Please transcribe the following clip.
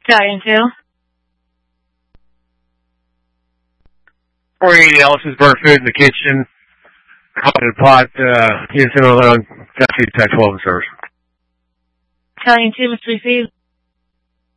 Stallion 2. 480 Ellis's burnt food in the kitchen. Hot in the pot, Houston on Deputy Tech 12 in service. Stallion 2, Mr. Receive.